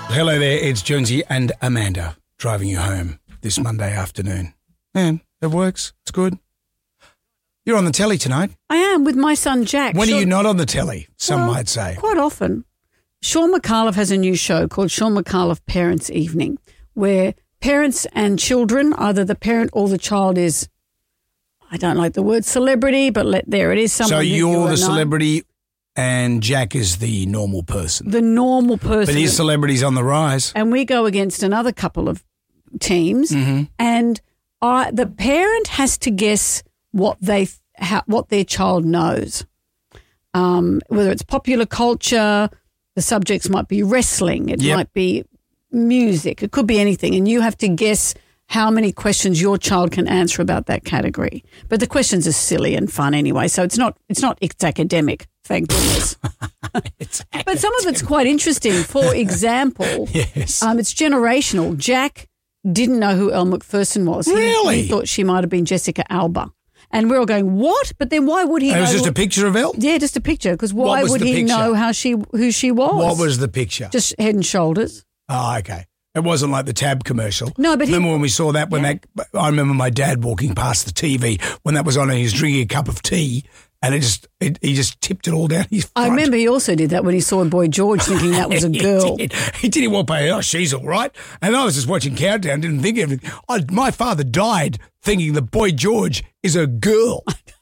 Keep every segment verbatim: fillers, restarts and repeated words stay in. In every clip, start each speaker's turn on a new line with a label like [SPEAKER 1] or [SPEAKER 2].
[SPEAKER 1] Hello there, it's Jonesy and Amanda driving you home this Monday afternoon. Man, it works. It's good. You're on the telly tonight.
[SPEAKER 2] I am with my son Jack.
[SPEAKER 1] When
[SPEAKER 2] Sean,
[SPEAKER 1] are you not on the telly, some
[SPEAKER 2] well,
[SPEAKER 1] might say?
[SPEAKER 2] Quite often. Sean McAuliffe has a new show called Sean McAuliffe Parents Evening, where parents and children, either the parent or the child is, I don't like the word celebrity, but let there it is. Someone
[SPEAKER 1] So you're
[SPEAKER 2] you
[SPEAKER 1] the
[SPEAKER 2] know.
[SPEAKER 1] celebrity and Jack is the normal person.
[SPEAKER 2] The normal person.
[SPEAKER 1] But his celebrity's on the rise.
[SPEAKER 2] And we go against another couple of teams,
[SPEAKER 1] Mm-hmm.
[SPEAKER 2] and I, the parent has to guess what they how, what their child knows. Um, whether it's popular culture, the subjects might be wrestling, it
[SPEAKER 1] Yep.
[SPEAKER 2] might be music, it could be anything, and you have to guess how many questions your child can answer about that category. But the questions are silly and fun anyway, so it's not it's not it's academic, thank goodness.
[SPEAKER 1] It's
[SPEAKER 2] But some of it's quite interesting. For example,
[SPEAKER 1] Yes.
[SPEAKER 2] um, it's generational. Jack didn't know who Elle Macpherson was. He,
[SPEAKER 1] Really?
[SPEAKER 2] He thought she might have been Jessica Alba. And we're all going, what? But then why would he
[SPEAKER 1] it
[SPEAKER 2] know?
[SPEAKER 1] was just a picture of Elle?
[SPEAKER 2] Yeah, just a picture. Because why
[SPEAKER 1] What was
[SPEAKER 2] would
[SPEAKER 1] the
[SPEAKER 2] he
[SPEAKER 1] picture?
[SPEAKER 2] know how she who she was?
[SPEAKER 1] What was the picture?
[SPEAKER 2] Just head and shoulders.
[SPEAKER 1] Oh, okay. It wasn't like the Tab commercial.
[SPEAKER 2] No, but he-
[SPEAKER 1] remember when we saw that? When
[SPEAKER 2] Yeah.
[SPEAKER 1] that, I remember my dad walking past the T V when that was on, and he was drinking a cup of tea, and it just it, he just tipped it all down his front.
[SPEAKER 2] I remember he also did that when he saw Boy George, thinking that was a girl.
[SPEAKER 1] He did. He did. He walked by. Oh, she's all right. And I was just watching Countdown. Didn't think of it. I, my father died thinking that Boy George is a girl.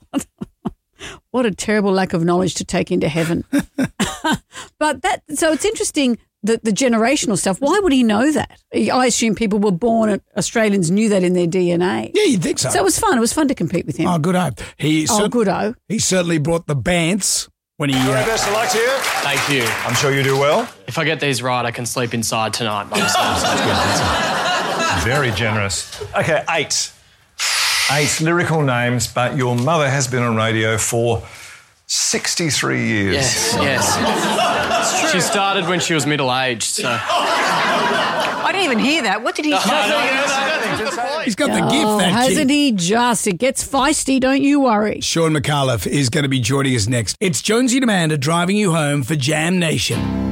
[SPEAKER 2] What a terrible lack of knowledge to take into heaven. But that, so it's interesting that the generational stuff. Why would he know that? I assume people were born, Australians knew that in their D N A.
[SPEAKER 1] Yeah, you'd think so.
[SPEAKER 2] So it was fun. It was fun to compete with him.
[SPEAKER 1] oh, good hope. He
[SPEAKER 2] Oh,
[SPEAKER 1] cer-
[SPEAKER 2] good-o.
[SPEAKER 1] He certainly brought the bants when he.
[SPEAKER 3] Very
[SPEAKER 1] Uh,
[SPEAKER 3] best of luck to you.
[SPEAKER 4] Thank you.
[SPEAKER 3] I'm sure you do well.
[SPEAKER 4] If I get these right, I can sleep inside tonight by myself.
[SPEAKER 3] Very generous. Okay, eight. Eight lyrical names, but your mother has been on radio for sixty-three years.
[SPEAKER 4] Yes, yes. She started when she was middle-aged, so...
[SPEAKER 5] I didn't even hear that. What did he say?
[SPEAKER 1] he's got the
[SPEAKER 2] Oh,
[SPEAKER 1] gift, that
[SPEAKER 2] hasn't
[SPEAKER 1] kid.
[SPEAKER 2] he just? It gets feisty, don't you worry.
[SPEAKER 1] Sean McAuliffe is going to be joining us next. It's Jonesy and Amanda driving you home for Jam Nation.